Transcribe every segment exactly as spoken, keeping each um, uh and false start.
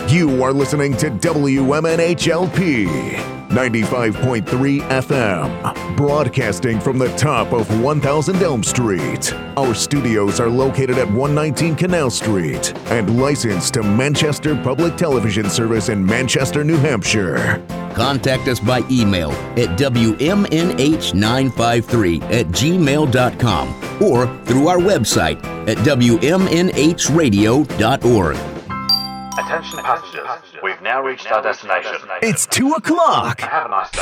You are listening to W M N H L P ninety-five point three F M, broadcasting from the top of one thousand Elm Street. Our studios are located at one nineteen Canal Street and licensed to Manchester Public Television Service in Manchester, New Hampshire. Contact us by email at W M N H nine five three at gmail dot com or through our website at W M N H radio dot org. Attention passengers, we've now reached our destination. It's two o'clock. Have a nice day.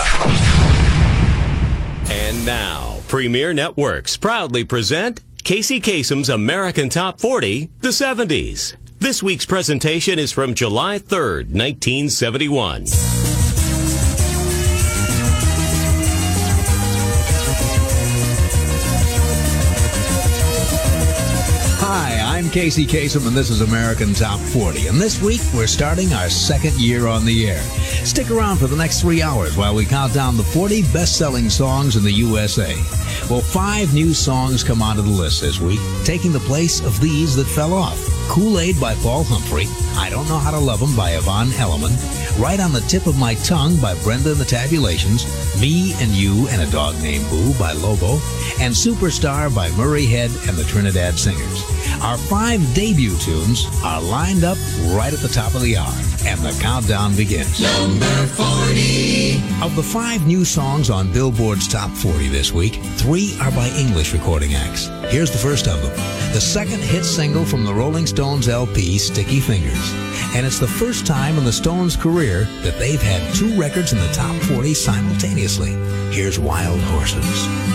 And now, Premier Networks proudly present Casey Kasem's American Top forty, the seventies. This week's presentation is from July third, nineteen seventy-one. Hi, I'm Casey Kasem, and this is American Top forty. And this week, we're starting our second year on the air. Stick around for the next three hours while we count down the forty best-selling songs in the U S A. Well, five new songs come onto the list this week, taking the place of these that fell off. Kool-Aid by Paul Humphrey, I Don't Know How to Love 'Em by Yvonne Elliman, Right on the Tip of My Tongue by Brenda and the Tabulations, Me and You and a Dog Named Boo by Lobo, and Superstar by Murray Head and the Trinidad Singers. Our five debut tunes are lined up right at the top of the hour, and the countdown begins. Number forty. Of the five new songs on Billboard's Top forty this week, three are by English recording acts. Here's the first of them, the second hit single from the Rolling Stones L P, Sticky Fingers. And it's the first time in the Stones' career that they've had two records in the top forty simultaneously. Here's Wild Horses.